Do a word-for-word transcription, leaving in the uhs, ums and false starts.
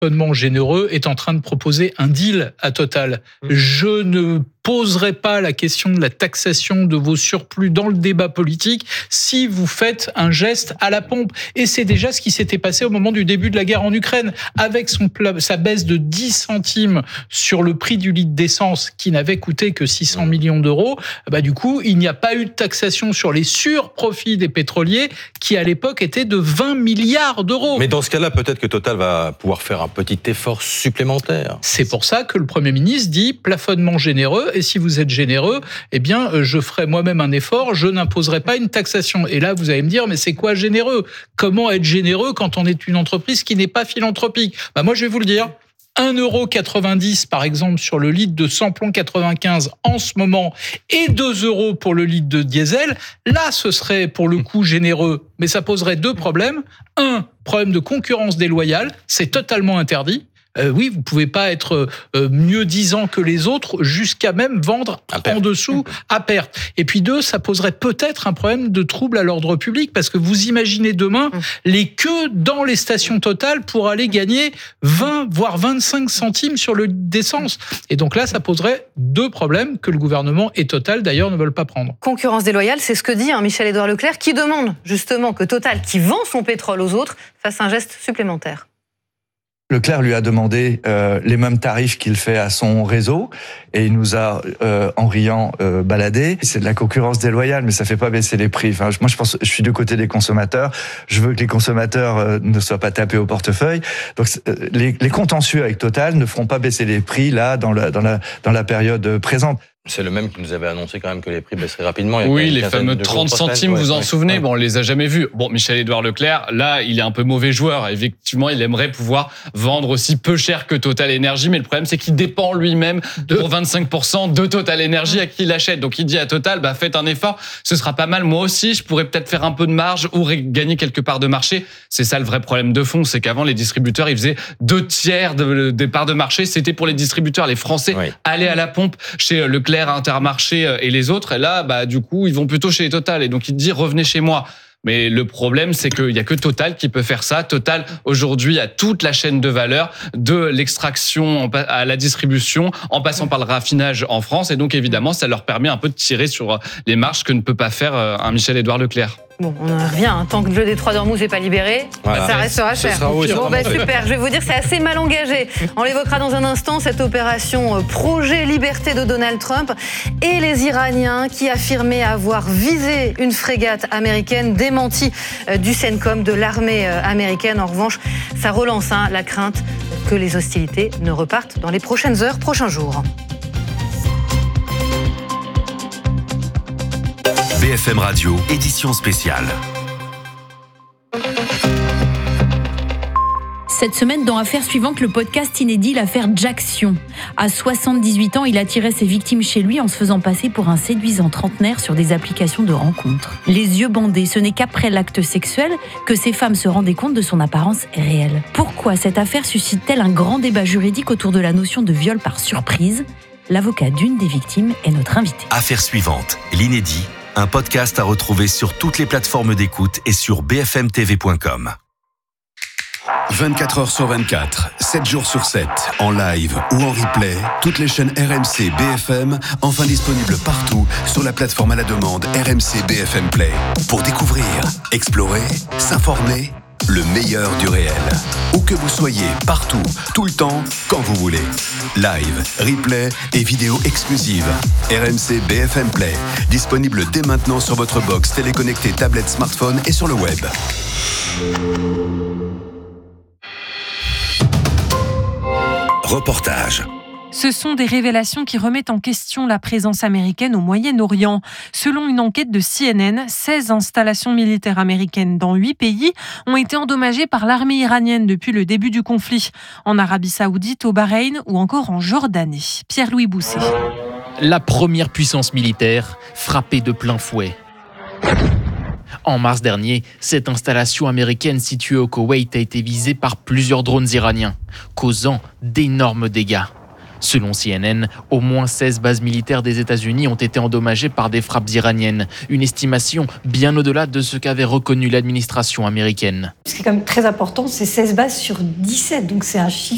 plafonnement généreux est en train de proposer un deal à Total. Je ne poserai pas la question de la taxation de vos surplus dans le débat politique si vous faites un geste à la pompe. Et c'est déjà ce qui s'était passé au moment du début de la guerre en Ukraine. Avec son, sa baisse de dix centimes sur le prix du litre d'essence qui n'avait coûté que six cents millions d'euros, bah du coup, il n'y a pas eu de taxation sur les surprofits des pétroliers qui, à l'époque, étaient de vingt milliards d'euros. Mais dans ce cas-là, peut-être que Total va pouvoir faire un petit effort supplémentaire. C'est pour ça que le Premier ministre dit plafonnement généreux. Et si vous êtes généreux, eh bien, je ferai moi-même un effort, je n'imposerai pas une taxation. Et là, vous allez me dire, mais c'est quoi généreux ? Comment être généreux quand on est une entreprise qui n'est pas philanthropique ? Bah, moi, je vais vous le dire. un euro quatre-vingt-dix, par exemple, sur le litre de samplon quatre-vingt-quinze en ce moment et deux euros pour le litre de diesel, là, ce serait pour le coup généreux. Mais ça poserait deux problèmes. Un, problème de concurrence déloyale, c'est totalement interdit. Euh, oui, vous pouvez pas être euh, mieux disant que les autres jusqu'à même vendre en dessous à perte. Et puis deux, ça poserait peut-être un problème de trouble à l'ordre public parce que vous imaginez demain les queues dans les stations Total pour aller gagner vingt voire vingt-cinq centimes sur le d'essence. Et donc là, ça poserait deux problèmes que le gouvernement et Total d'ailleurs ne veulent pas prendre. Concurrence déloyale, c'est ce que dit hein, Michel-Édouard Leclerc qui demande justement que Total, qui vend son pétrole aux autres, fasse un geste supplémentaire. Leclerc lui a demandé euh, les mêmes tarifs qu'il fait à son réseau et il nous a, euh, en riant, euh, baladé. C'est de la concurrence déloyale, mais ça fait pas baisser les prix. Enfin, moi, je pense, je suis du côté des consommateurs. Je veux que les consommateurs euh, ne soient pas tapés au portefeuille. Donc, euh, les, les contentieux avec Total ne feront pas baisser les prix là dans la dans la dans la période présente. C'est le même qui nous avait annoncé quand même que les prix baisseraient rapidement. Oui, les fameux trente centimes, vous en ouais, souvenez, ouais. Bon, on les a jamais vus. Bon, Michel-Édouard Leclerc, là, il est un peu mauvais joueur. Effectivement, il aimerait pouvoir vendre aussi peu cher que Total Energy, mais le problème, c'est qu'il dépend lui-même de pour vingt-cinq pour cent de Total Energy à qui il achète. Donc, il dit à Total, bah, faites un effort, ce sera pas mal. Moi aussi, je pourrais peut-être faire un peu de marge ou gagner quelques parts de marché. C'est ça le vrai problème de fond, c'est qu'avant, les distributeurs, ils faisaient deux tiers de, des parts de marché. C'était pour les distributeurs, les Français, oui. Allaient à la pompe chez Leclerc, Intermarché et les autres, et là, bah, du coup, ils vont plutôt chez Total. Et donc, il dit, revenez chez moi. Mais le problème, c'est qu'il y a que Total qui peut faire ça. Total, aujourd'hui, a toute la chaîne de valeur, de l'extraction à la distribution, en passant par le raffinage en France. Et donc, évidemment, ça leur permet un peu de tirer sur les marges que ne peut pas faire un Michel-Édouard Leclerc. Bon, on en revient. Hein. Tant que le détroit d'Ormuz n'est pas libéré, voilà. Ça restera cher. Sera, oui, bon, bah, super. Je vais vous dire, c'est assez mal engagé. On l'évoquera dans un instant, cette opération Projet Liberté de Donald Trump et les Iraniens qui affirmaient avoir visé une frégate américaine, démentie du CENTCOM de l'armée américaine. En revanche, ça relance hein, la crainte que les hostilités ne repartent dans les prochaines heures, prochains jours. B F M Radio, édition spéciale. Cette semaine, dans Affaires suivantes, le podcast inédit, l'affaire Jackson. À soixante-dix-huit ans, il attirait ses victimes chez lui en se faisant passer pour un séduisant trentenaire sur des applications de rencontres. Les yeux bandés, ce n'est qu'après l'acte sexuel que ces femmes se rendaient compte de son apparence réelle. Pourquoi cette affaire suscite-t-elle un grand débat juridique autour de la notion de viol par surprise ? L'avocat d'une des victimes est notre invité. Affaires suivantes, l'inédit. Un podcast à retrouver sur toutes les plateformes d'écoute et sur b f m t v point com. vingt-quatre heures sur vingt-quatre, sept jours sur sept, en live ou en replay, toutes les chaînes R M C B F M, enfin disponibles partout sur la plateforme à la demande R M C B F M Play. Pour découvrir, explorer, s'informer, le meilleur du réel. Où que vous soyez, partout, tout le temps, quand vous voulez. Live, replay et vidéos exclusives. R M C B F M Play, disponible dès maintenant sur votre box téléconnectée, tablette, smartphone et sur le web. Reportage. Ce sont des révélations qui remettent en question la présence américaine au Moyen-Orient. Selon une enquête de C N N, seize installations militaires américaines dans huit pays ont été endommagées par l'armée iranienne depuis le début du conflit. En Arabie Saoudite, au Bahreïn ou encore en Jordanie. Pierre-Louis Bousset. La première puissance militaire frappée de plein fouet. En mars dernier, cette installation américaine située au Koweït a été visée par plusieurs drones iraniens, causant d'énormes dégâts. Selon C N N, au moins seize bases militaires des États-Unis ont été endommagées par des frappes iraniennes, une estimation bien au-delà de ce qu'avait reconnu l'administration américaine. Ce qui est quand même très important, c'est seize bases sur dix-sept, donc c'est un chiffre